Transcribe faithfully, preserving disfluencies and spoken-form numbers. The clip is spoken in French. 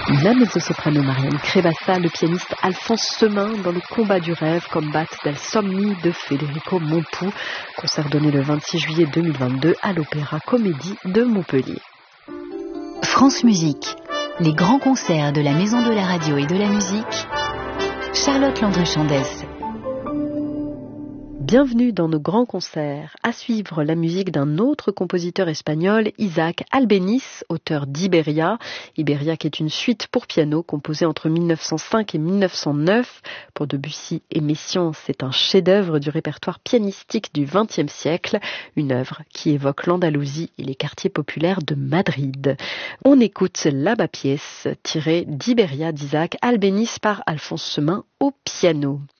La mezzo-soprano Marianne Crevassa, le pianiste Alphonse Semin dans le Combat du rêve, Combat del Somni de Federico Mompou, concert donné le vingt-six juillet deux mille vingt-deux à l'Opéra Comédie de Montpellier. France Musique, les grands concerts de la Maison de la Radio et de la Musique, Charlotte Landru-Chandès. Bienvenue dans nos grands concerts. À suivre la musique d'un autre compositeur espagnol, Isaac Albéniz, auteur d'Iberia. Iberia qui est une suite pour piano composée entre mille neuf cent cinq et mille neuf cent neuf. Pour Debussy et Messiaen, c'est un chef-d'œuvre du répertoire pianistique du vingtième siècle. Une œuvre qui évoque l'Andalousie et les quartiers populaires de Madrid. On écoute la bas pièce tirée d'Iberia d'Isaac Albéniz par Alphonse Semin au piano.